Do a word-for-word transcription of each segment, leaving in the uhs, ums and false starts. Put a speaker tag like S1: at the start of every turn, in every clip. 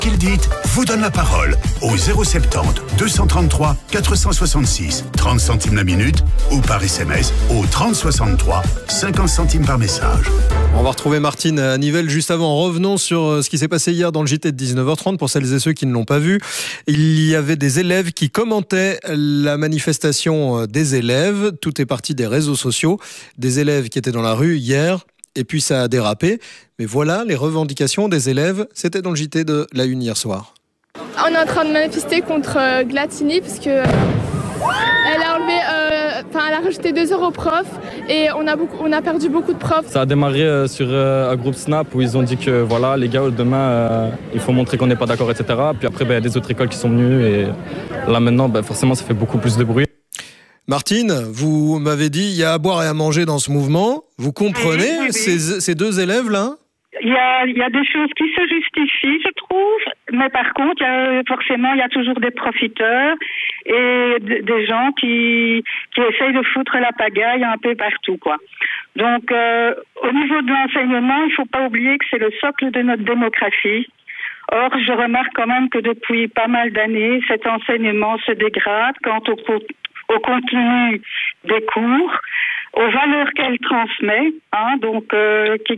S1: Qu'il dit vous donne la parole au zéro soixante-dix deux cent trente-trois quatre cent soixante-six, trente centimes la minute ou par S M S au trente soixante-trois, cinquante centimes par message.
S2: On va retrouver Martine à Nivelles juste avant. Revenons sur ce qui s'est passé hier dans le J T de dix-neuf heures trente pour celles et ceux qui ne l'ont pas vu. Il y avait des élèves qui commentaient la manifestation des élèves. Tout est parti des réseaux sociaux. Des élèves qui étaient dans la rue hier. Et puis ça a dérapé. Mais voilà les revendications des élèves. C'était dans le J T de la Une hier soir.
S3: On est en train de manifester contre Glatini parce que elle a enlevé, euh, enfin elle a rajouté deux heures aux profs et on a beaucoup, on a perdu beaucoup de profs.
S4: Ça a démarré euh, sur euh, un groupe Snap où ils ont dit que voilà les gars demain euh, il faut montrer qu'on n'est pas d'accord et cetera. Puis après il ben, y a des autres écoles qui sont venues et là maintenant ben, forcément ça fait beaucoup plus de bruit.
S2: Martine, vous m'avez dit il y a à boire et à manger dans ce mouvement. Vous comprenez
S5: oui, oui, oui.
S2: Ces, ces deux élèves-là?
S5: Il y a, il y a des choses qui se justifient, je trouve, mais par contre, il y a, forcément, il y a toujours des profiteurs et d- des gens qui, qui essayent de foutre la pagaille un peu partout, quoi. Donc, euh, au niveau de l'enseignement, il ne faut pas oublier que c'est le socle de notre démocratie. Or, je remarque quand même que depuis pas mal d'années, cet enseignement se dégrade quant au, au contenu des cours, aux valeurs qu'elle transmet, hein, donc euh, qui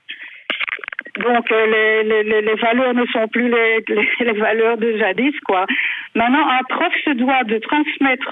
S5: Donc euh, les, les, les valeurs ne sont plus les, les, les valeurs de jadis, quoi. Maintenant, un prof se doit de transmettre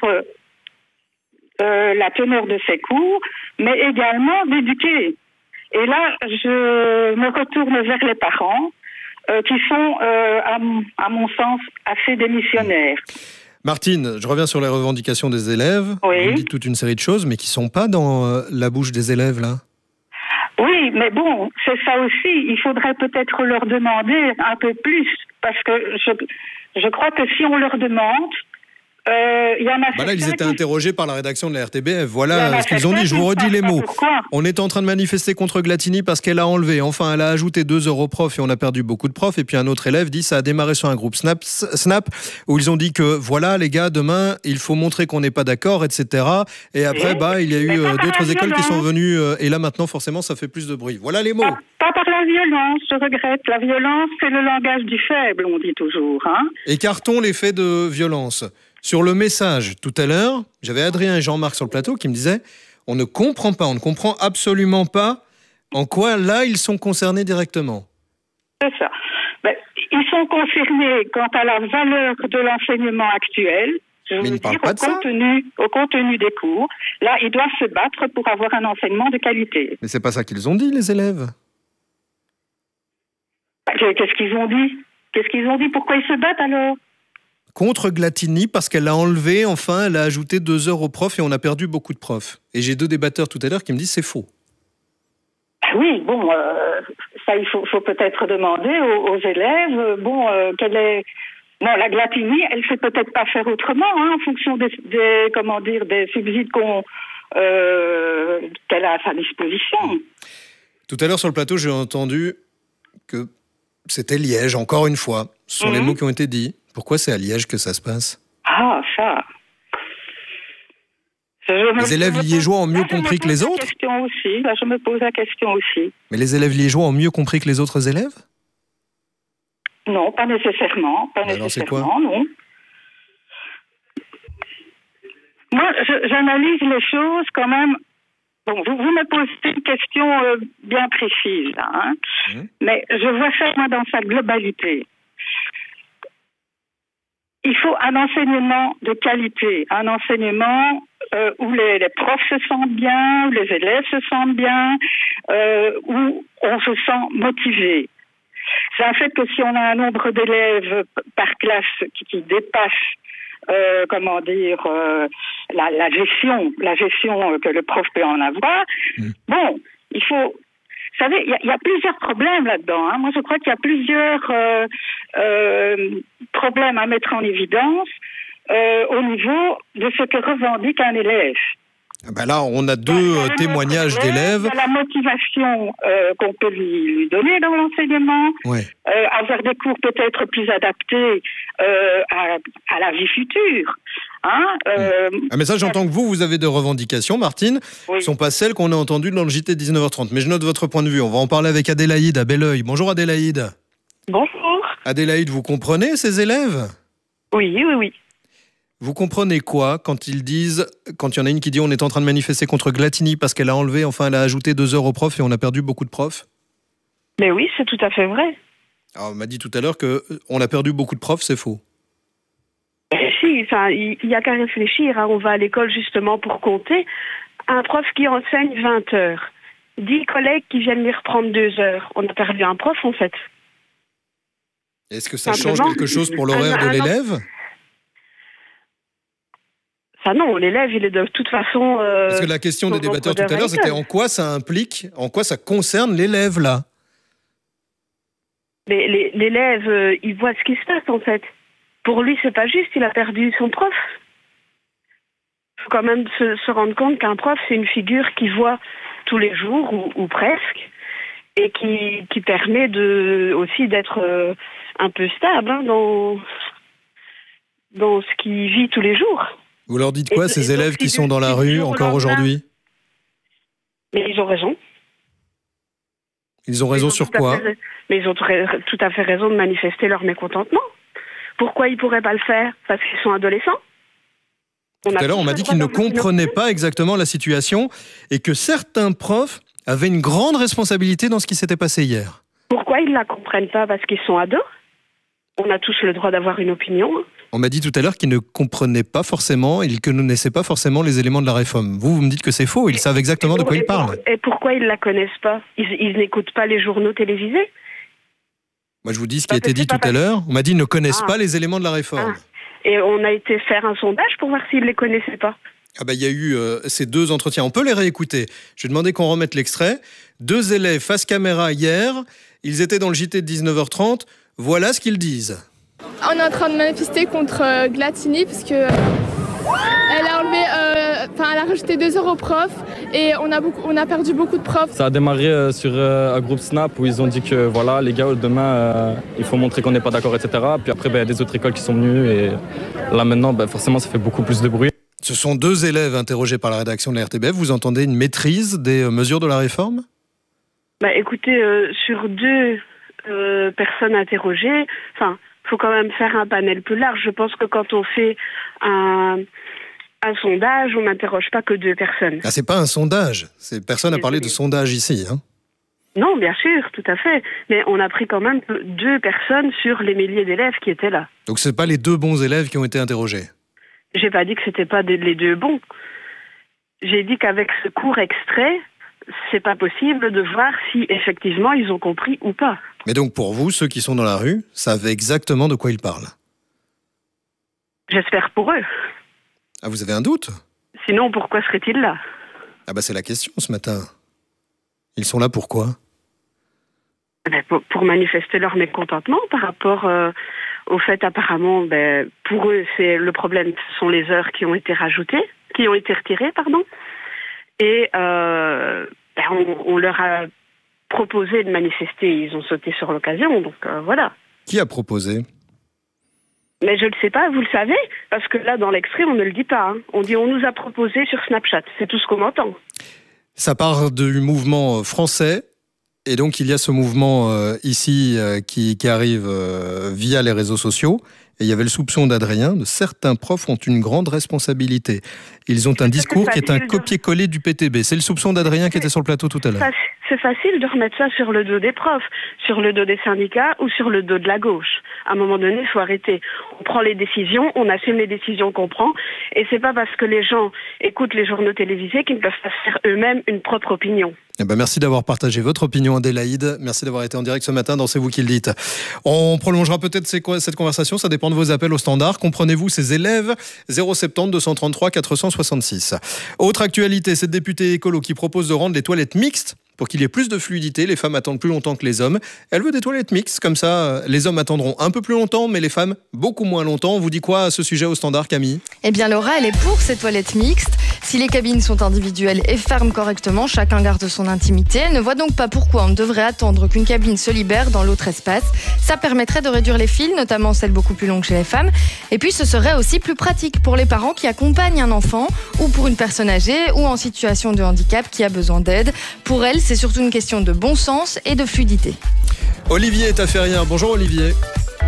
S5: euh, la teneur de ses cours, mais également d'éduquer. Et là, je me retourne vers les parents, euh, qui sont, euh, à, à mon sens, assez démissionnaires.
S2: Martine, je reviens sur les revendications des élèves.
S5: Oui.
S2: Vous dites toute une série de choses, mais qui ne sont pas dans euh, la bouche des élèves, là.
S5: Oui, mais bon, c'est ça aussi. Il faudrait peut-être leur demander un peu plus, parce que je, je crois que si on leur demande, euh, il y en a.
S2: Bah là, ils étaient
S5: qui...
S2: interrogés par la rédaction de la R T B F. Voilà ce qu'ils ont dit. Je vous redis les mots.
S5: Pourquoi
S2: on est en train de manifester contre Glatini parce qu'elle a enlevé. Enfin, elle a ajouté deux heures aux profs et on a perdu beaucoup de profs. Et puis un autre élève dit ça a démarré sur un groupe Snap, Snap où ils ont dit que voilà, les gars, demain, il faut montrer qu'on n'est pas d'accord, et cetera. Et après,
S5: oui,
S2: bah, il y a eu euh, d'autres écoles qui sont
S5: violence.
S2: venues. Euh, et là, maintenant, forcément, ça fait plus de bruit. Voilà les mots.
S5: Pas, pas par la violence, je regrette. La violence, c'est le langage du faible, on dit toujours. Hein.
S2: Écartons les faits de violence. Sur le message, tout à l'heure, j'avais Adrien et Jean-Marc sur le plateau qui me disaient on ne comprend pas, on ne comprend absolument pas en quoi, là, ils sont concernés directement.
S5: C'est ça. Ben, ils sont concernés quant à la valeur de l'enseignement actuel. Je
S2: Mais ils
S5: veux
S2: ne parlent
S5: dire,
S2: pas
S5: au
S2: de ça.
S5: contenu, au contenu des cours. Là, ils doivent se battre pour avoir un enseignement de qualité.
S2: Mais c'est pas ça qu'ils ont dit, les élèves.
S5: Qu'est-ce qu'ils ont dit Qu'est-ce qu'ils ont dit Pourquoi ils se battent alors
S2: Contre Glatini, parce qu'elle a enlevé, enfin, elle a ajouté deux heures aux profs et on a perdu beaucoup de profs. Et j'ai deux débatteurs tout à l'heure qui me disent c'est faux.
S5: Ah oui, bon, euh, ça il faut, faut peut-être demander aux, aux élèves. Bon, euh, quelle est bon la Glatini, elle sait peut-être pas faire autrement, hein, en fonction des, des comment dire des subsides qu'on euh, qu'elle a à sa disposition.
S2: Tout à l'heure sur le plateau, j'ai entendu que c'était Liège, encore une fois. Ce sont mmh. les mots qui ont été dits. Pourquoi c'est à Liège que ça se passe?
S5: Ah, ça. Je me,
S2: les élèves liégeois ont mieux là, compris que les autres
S5: question aussi. Là, je me pose la question aussi.
S2: Mais les élèves liégeois ont mieux compris que les autres élèves?
S5: Non, pas nécessairement. Pas
S2: alors
S5: nécessairement, non. Moi, je, j'analyse les choses quand même. Bon, vous, vous me posez une question euh, bien précise, là, hein, mmh. mais je vois ça, moi, dans sa globalité. Il faut un enseignement de qualité, un enseignement euh, où les, les profs se sentent bien, où les élèves se sentent bien, euh, où on se sent motivé. C'est un fait que si on a un nombre d'élèves par classe qui, qui dépasse, euh, comment dire, euh, la, la gestion, la gestion que le prof peut en avoir, mmh. bon, il faut... Vous savez, il y, y a plusieurs problèmes là-dedans. Hein. Moi, je crois qu'il y a plusieurs euh, euh, problèmes à mettre en évidence euh, au niveau de ce que revendique un élève.
S2: Ben là, on a deux euh, témoignages d'élèves.
S5: Il y a la motivation euh, qu'on peut lui, lui donner dans l'enseignement,
S2: ouais.
S5: euh, avoir des cours peut-être plus adaptés euh, à, à la vie future. Hein, euh,
S2: ah mais ça, j'entends que vous, vous avez des revendications, Martine, oui. ne sont pas celles qu'on a entendues dans le J T dix-neuf heures trente. Mais je note votre point de vue. On va en parler avec Adélaïde à Belleuil. Bonjour Adélaïde.
S6: Bonjour.
S2: Adélaïde, vous comprenez ces élèves ?
S6: Oui, oui, oui.
S2: Vous comprenez quoi quand ils disent, quand il y en a une qui dit on est en train de manifester contre Glatini parce qu'elle a enlevé, enfin elle a ajouté deux heures aux profs et on a perdu beaucoup de profs ?
S6: Mais oui, c'est tout à fait vrai.
S2: Alors, on m'a dit tout à l'heure qu'on a perdu beaucoup de profs, c'est faux.
S6: Si, enfin, il n'y a qu'à réfléchir. Hein. On va à l'école justement pour compter. Un prof qui enseigne vingt heures, dix collègues qui viennent lui reprendre deux heures. On a perdu un prof en fait.
S2: Est-ce que ça change quelque chose pour l'horaire de l'élève ?
S6: Ça non, l'élève il est de toute façon... Euh,
S2: Parce que la question des débatteurs tout à l'heure, c'était en quoi ça implique, en quoi ça concerne l'élève là ?
S6: Mais les, l'élève, euh, il voit ce qui se passe en fait. Pour lui, c'est pas juste, il a perdu son prof. Il faut quand même se, se rendre compte qu'un prof, c'est une figure qui voit tous les jours, ou, ou presque, et qui, qui permet de, aussi d'être euh, un peu stable hein, dans, dans ce qu'il vit tous les jours.
S2: Vous leur dites quoi, et, ces et élèves qui sont dans la rue encore aujourd'hui ?
S6: Mais ils ont raison.
S2: Ils ont raison sur quoi ?
S6: Mais ils ont tout à fait raison de manifester leur mécontentement. Pourquoi ils ne pourraient pas le faire ? Parce qu'ils sont adolescents.
S2: Tout à l'heure, on m'a dit qu'ils ne comprenaient pas exactement la situation et que certains profs avaient une grande responsabilité dans ce qui s'était passé hier.
S6: Pourquoi ils ne la comprennent pas ? Parce qu'ils sont ados. On a tous le droit d'avoir une opinion.
S2: On m'a dit tout à l'heure qu'ils ne comprenaient pas forcément, ils ne connaissaient pas forcément les éléments de la réforme. Vous, vous me dites que c'est faux, ils savent exactement de quoi ils parlent.
S6: Et pourquoi ils ne la connaissent pas ? Ils, ils n'écoutent pas les journaux télévisés ?
S2: Moi, je vous dis ce qui a été dit tout à l'heure. On m'a dit qu'ils ne connaissent ah. pas les éléments de la réforme.
S6: Ah. Et on a été faire un sondage pour voir s'ils ne les connaissaient pas.
S2: Ah bah, il y a eu euh, ces deux entretiens. On peut les réécouter. Je vais demander qu'on remette l'extrait. Deux élèves face caméra hier. Ils étaient dans le J T de dix-neuf heures trente. Voilà ce qu'ils disent.
S3: On est en train de manifester contre euh, Glatini parce que euh, elle a enlevé, enfin euh, elle a rajouté deux heures aux profs et on a beaucoup, on a perdu beaucoup de profs.
S4: Ça a démarré euh, sur euh, un groupe Snap où ils ont dit que voilà les gars demain euh, il faut montrer qu'on n'est pas d'accord et cetera. Puis après ben, il y a des autres écoles qui sont venues et là maintenant ben, forcément ça fait beaucoup plus de bruit.
S2: Ce sont deux élèves interrogés par la rédaction de la R T B F. Vous entendez une maîtrise des mesures de la réforme ?
S6: Bah écoutez, euh, sur deux euh, personnes interrogées, enfin. Il faut quand même faire un panel plus large. Je pense que quand on fait un, un sondage, on n'interroge pas que deux personnes.
S2: Ah, c'est pas un sondage. C'est, personne n'a parlé de sondage ici. Hein.
S6: Non, bien sûr, tout à fait. Mais on a pris quand même deux personnes sur les milliers d'élèves qui étaient là.
S2: Donc c'est pas les deux bons élèves qui ont été interrogés ?
S6: J'ai pas dit que c'était pas les deux bons. J'ai dit qu'avec ce court extrait, c'est pas possible de voir si effectivement ils ont compris ou pas.
S2: Mais donc pour vous, ceux qui sont dans la rue savent exactement de quoi ils parlent ?
S6: J'espère pour eux.
S2: Ah, vous avez un doute ?
S6: Sinon, pourquoi seraient-ils là ?
S2: Ah bah c'est la question ce matin. Ils sont là pourquoi ?
S6: Ben, pour, pour manifester leur mécontentement par rapport euh, au fait apparemment, ben, pour eux, c'est le problème, ce sont les heures qui ont été rajoutées, qui ont été retirées, pardon. Et euh, ben on, on leur a proposé de manifester, ils ont sauté sur l'occasion, donc euh, voilà.
S2: Qui a proposé ?
S6: Mais je ne le sais pas, vous le savez, parce que là, dans l'extrait, on ne le dit pas. Hein. On dit on nous a proposé sur Snapchat, c'est tout ce qu'on entend.
S2: Ça part du mouvement français, et donc il y a ce mouvement euh, ici euh, qui, qui arrive euh, via les réseaux sociaux. Et il y avait le soupçon d'Adrien, de certains profs ont une grande responsabilité. Ils ont un discours qui est un copier-coller du P T B. C'est le soupçon d'Adrien qui était sur le plateau tout à l'heure.
S6: C'est facile de remettre ça sur le dos des profs, sur le dos des syndicats ou sur le dos de la gauche. À un moment donné, il faut arrêter. On prend les décisions, on assume les décisions qu'on prend, et c'est pas parce que les gens écoutent les journaux télévisés qu'ils ne peuvent pas faire eux-mêmes une propre opinion.
S2: Eh ben merci d'avoir partagé votre opinion, Adélaïde. Merci d'avoir été en direct ce matin dans C'est vous qui le dites. On prolongera peut-être cette conversation, ça dépend de vos appels au standard. Comprenez-vous ces élèves ? zéro sept zéro deux cent trente-trois quatre cent soixante-six. Autre actualité, cette députée écolo qui propose de rendre les toilettes mixtes pour qu'il y ait plus de fluidité. Les femmes attendent plus longtemps que les hommes. Elle veut des toilettes mixtes, comme ça les hommes attendront un peu plus longtemps, mais les femmes beaucoup moins longtemps. On vous dit quoi à ce sujet au standard, Camille ?
S7: Eh bien Laura, elle est pour ces toilettes mixtes. Si les cabines sont individuelles et ferment correctement, chacun garde son intimité. Elle ne voit donc pas pourquoi on devrait attendre qu'une cabine se libère dans l'autre espace. Ça permettrait de réduire les files, notamment celles beaucoup plus longues chez les femmes. Et puis ce serait aussi plus pratique pour les parents qui accompagnent un enfant ou pour une personne âgée ou en situation de handicap qui a besoin d'aide. Pour elle, c'est surtout une question de bon sens et de fluidité.
S2: Olivier est affairien. Bonjour Olivier.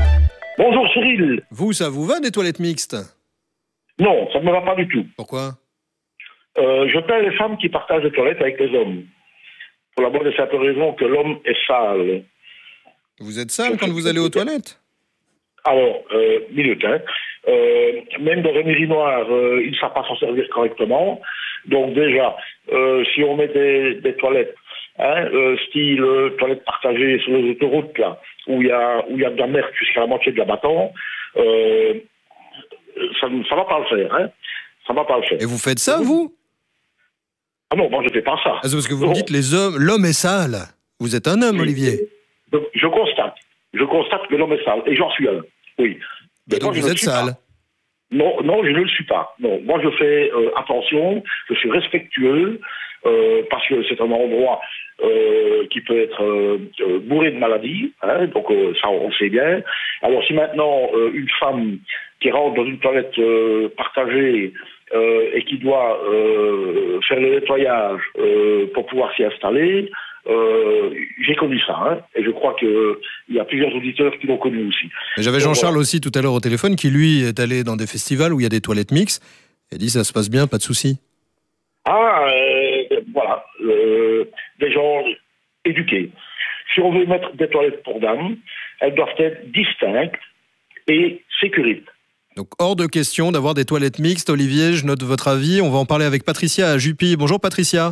S8: Bonjour Cyril.
S2: Vous, ça vous va des toilettes mixtes?
S8: Non, ça ne me va pas du tout.
S2: Pourquoi?
S8: euh, Je perds les femmes qui partagent les toilettes avec les hommes. Pour la bonne et simple raison que l'homme est sale.
S2: Vous êtes sale quand vous allez aux toilettes?
S8: Alors, euh, minute, hein. Euh, même dans un urinoir, euh, il ne savent pas s'en servir correctement. Donc déjà, euh, si on met des, des toilettes, hein, euh, style euh, toilettes partagées sur les autoroutes, là, où il y a, où il y a de la merde jusqu'à la moitié de l'abattant, euh, ça ne va pas le faire, hein. Ça ne va pas le faire.
S2: Et vous faites ça, vous?
S8: Ah non, moi je ne fais pas ça.
S2: Ah, c'est parce que vous me dites les hommes, l'homme est sale. Vous êtes un homme,
S8: oui.
S2: Olivier.
S8: Donc, je constate. Je constate que l'homme est sale. Et j'en suis un. Oui.
S2: Mais donc vous êtes sale.
S8: Non, non, je ne le suis pas. Non, moi je fais euh, attention, je suis respectueux, euh, parce que c'est un endroit euh, qui peut être euh, bourré de maladies, hein, donc euh, ça on le sait bien. Alors si maintenant euh, une femme qui rentre dans une toilette euh, partagée euh, et qui doit euh, faire le nettoyage euh, pour pouvoir s'y installer, Euh, j'ai connu ça, hein, et je crois qu'il y a plusieurs auditeurs qui l'ont connu aussi.
S2: Et j'avais Jean-Charles voilà. aussi tout à l'heure au téléphone qui lui est allé dans des festivals où il y a des toilettes mixtes et dit ça se passe bien, pas de souci.
S8: Ah, euh, voilà, euh, des gens éduqués. Si on veut mettre des toilettes pour dames, elles doivent être distinctes et sécurites.
S2: Donc hors de question d'avoir des toilettes mixtes. Olivier, je note votre avis. On va en parler avec Patricia à Jupy. Bonjour Patricia.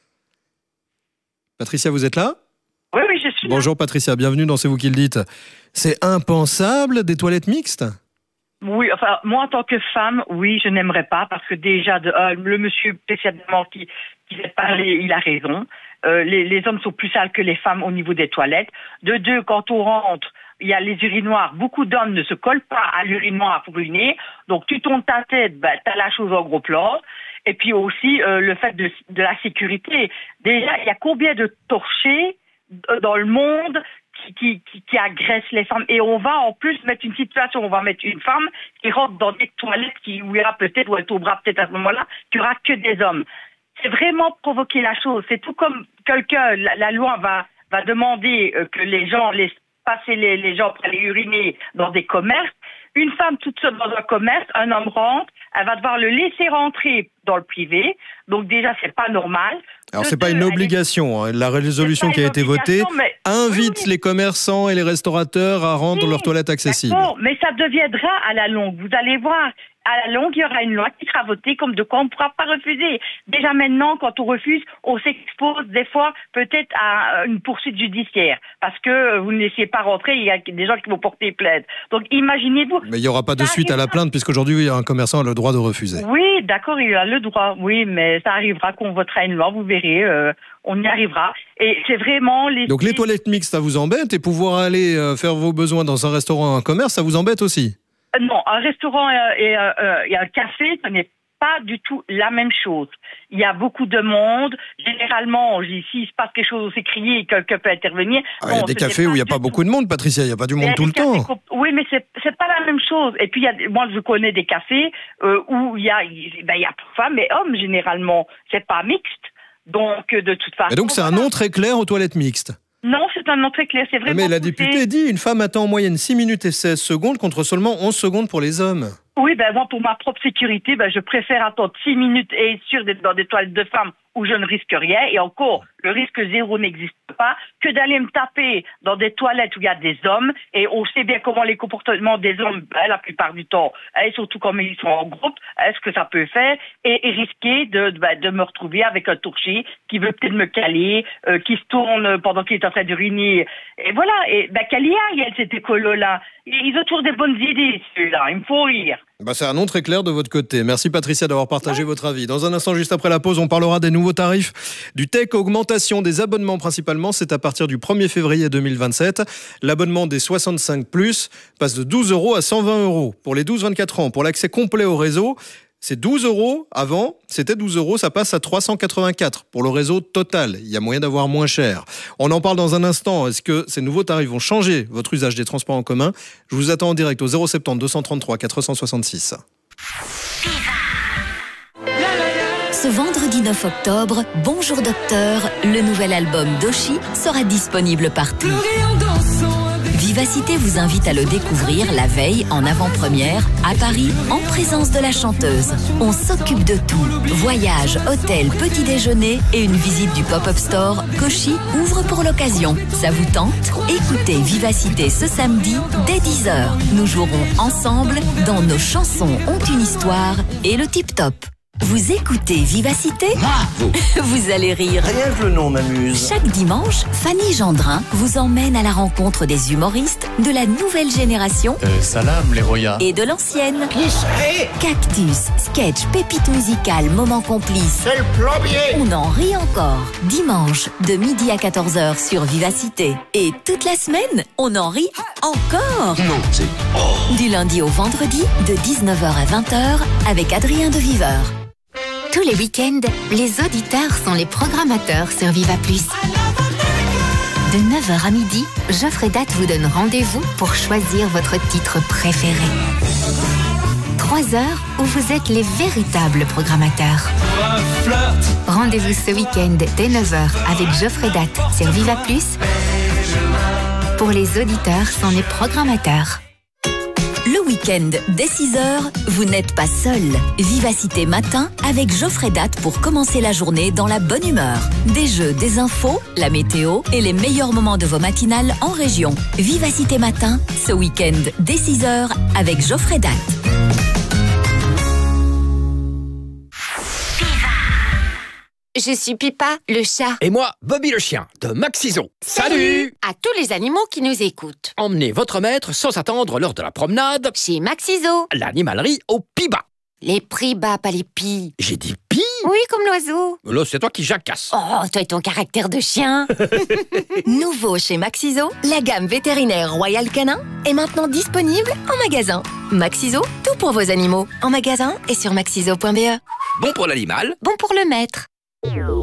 S2: Patricia, vous êtes là?
S9: Oui, oui, je suis là.
S2: Bonjour Patricia, bienvenue dans C'est vous qui le dites. C'est impensable des toilettes mixtes?
S9: Oui, enfin, moi en tant que femme, oui, je n'aimerais pas parce que déjà, de, euh, le monsieur précédemment qui, qui vient de parler, il a raison. Euh, les, les hommes sont plus sales que les femmes au niveau des toilettes. De deux, quand on rentre, il y a les urinoirs. Beaucoup d'hommes ne se collent pas à l'urinoir pour uriner. Donc tu tournes ta tête, ben, t'as la chose en gros plan. Et puis aussi euh, le fait de, de la sécurité. Déjà, il y a combien de torchers dans le monde qui, qui, qui, qui agressent les femmes? Et on va en plus mettre une situation, on va mettre une femme qui rentre dans des toilettes qui, où il y aura peut-être, ou elle tombera peut-être à ce moment-là, qu'il n'y aura que des hommes. C'est vraiment provoquer la chose. C'est tout comme quelqu'un, la, la loi va, va demander euh, que les gens laissent passer les, les gens pour aller uriner dans des commerces. Une femme toute seule dans un commerce, un homme rentre, elle va devoir le laisser rentrer dans le privé. Donc déjà, c'est pas normal.
S2: Alors, c'est pas une obligation. Hein. La résolution qui a été votée invite oui, oui. les commerçants et les restaurateurs à rendre oui, leurs toilettes accessibles.
S9: Mais ça deviendra à la longue. Vous allez voir, à la longue, il y aura une loi qui sera votée comme de quoi on ne pourra pas refuser. Déjà maintenant, quand on refuse, on s'expose des fois peut-être à une poursuite judiciaire. Parce que vous ne laissiez pas rentrer, il y a des gens qui vont porter plainte. Donc imaginez-vous...
S2: Mais il n'y aura pas de suite à la plainte puisqu'aujourd'hui, un commerçant a le droit de refuser.
S9: Oui, d'accord, il a le droit. Oui, mais ça arrivera qu'on votera une loi, vous verrez, euh, on y arrivera. Et c'est vraiment... Les...
S2: Donc les toilettes mixtes, ça vous embête? Et pouvoir aller euh, faire vos besoins dans un restaurant, un commerce, ça vous embête aussi?
S9: Non, un restaurant et, euh, euh, et un café, ce n'est pas du tout la même chose. Il y a beaucoup de monde. Généralement, s'il se passe quelque chose, c'est crié et quelqu'un peut intervenir.
S2: Ah, il y a des cafés où il n'y a pas beaucoup de monde, Patricia. Il n'y a pas du monde tout le temps.
S9: Oui, mais c'est c'est pas la même chose. Et puis, il y a, moi, je connais des cafés euh, où il y a, ben, il y a femmes et hommes, généralement. C'est pas mixte. Donc, de toute façon...
S2: Et donc, c'est un nom très clair aux toilettes mixtes?
S9: Non, c'est un nom très clair, c'est vraiment...
S2: Mais la députée dit une femme attend en moyenne six minutes et seize secondes contre seulement onze secondes pour les hommes.
S9: Oui, ben moi, pour ma propre sécurité, ben, je préfère attendre six minutes et être sûr d'être dans des toilettes de femmes où je ne risque rien. Et encore, le risque zéro n'existe pas, que d'aller me taper dans des toilettes où il y a des hommes. Et on sait bien comment les comportements des hommes, ben, la plupart du temps, et surtout quand ils sont en groupe, est-ce que ça peut faire, et, et risquer de, de, ben, de me retrouver avec un torché qui veut peut-être me caler, euh, qui se tourne pendant qu'il est en train d'uriner. Et voilà, et ben, quelle y a, cet écolo-là. Ils ont toujours des bonnes idées, ceux-là, il me faut rire.
S2: Bah c'est un nom très clair de votre côté. Merci Patricia d'avoir partagé ouais. votre avis. Dans un instant, juste après la pause, on parlera des nouveaux tarifs du T E C, augmentation des abonnements principalement. C'est à partir du premier février deux mille vingt-sept. L'abonnement des soixante-cinq plus passe de douze euros à cent vingt euros. Pour les douze vingt-quatre ans, pour l'accès complet au réseau, c'est douze euros. Avant, c'était douze euros, ça passe à trois cent quatre-vingt-quatre pour le réseau total. Il y a moyen d'avoir moins cher. On en parle dans un instant. Est-ce que ces nouveaux tarifs vont changer votre usage des transports en commun? Je vous attends en direct au zéro sept zéro deux cent trente-trois quatre cent soixante-six.
S10: Ce vendredi neuf octobre, Bonjour Docteur, le nouvel album d'Oshi sera disponible partout. Vivacité vous invite à le découvrir la veille en avant-première à Paris en présence de la chanteuse. On s'occupe de tout. Voyage, hôtel, petit déjeuner et une visite du pop-up store Cauchy ouvre pour l'occasion. Ça vous tente? Écoutez Vivacité ce samedi dès dix heures. Nous jouerons ensemble dans Nos chansons ont une histoire et le tip-top. Vous écoutez Vivacité?
S11: Bravo.
S10: Vous allez rire.
S11: Rien que le nom m'amuse.
S10: Chaque dimanche, Fanny Gendrin vous emmène à la rencontre des humoristes de la nouvelle génération
S11: Euh, salam les royas.
S10: et de l'ancienne.
S11: Qui serait?
S10: Cactus, sketch, pépite musicale, moment complice.
S11: C'est le plombier.
S10: On en rit encore. Dimanche, de midi à quatorze heures sur Vivacité. Et toute la semaine, on en rit encore.
S11: Non, c'est... Oh.
S10: Du lundi au vendredi, de dix-neuf heures à vingt heures, avec Adrien de Viveur.
S12: Tous les week-ends, les auditeurs sont les programmateurs sur Viva Plus. De neuf heures à midi, Geoffrey Date vous donne rendez-vous pour choisir votre titre préféré. Trois heures où vous êtes les véritables programmateurs. Rendez-vous ce week-end dès neuf heures avec Geoffrey Date sur Viva Plus. Pour les auditeurs sont les programmateurs.
S10: Le week-end, dès six heures, vous n'êtes pas seul. Vivacité matin avec Geoffrey Date pour commencer la journée dans la bonne humeur. Des jeux, des infos, la météo et les meilleurs moments de vos matinales en région. Vivacité matin, ce week-end, dès six heures avec Geoffrey Date.
S12: Je suis Pipa, le chat.
S13: Et moi, Bobby le chien, de Maxiso. Salut!
S12: À tous les animaux qui nous écoutent.
S13: Emmenez votre maître sans attendre l'heure de la promenade.
S12: Chez Maxiso.
S13: L'animalerie au Pi bas.
S12: Les prix bas, pas les pis.
S13: J'ai dit pi?
S12: Oui, comme l'oiseau.
S13: Là, c'est toi qui jacasse.
S12: Oh, toi et ton caractère de chien.
S10: Nouveau chez Maxiso, la gamme vétérinaire Royal Canin est maintenant disponible en magasin. Maxiso, tout pour vos animaux. En magasin et sur maxiso point b e.
S13: Bon pour l'animal.
S12: Bon pour le maître.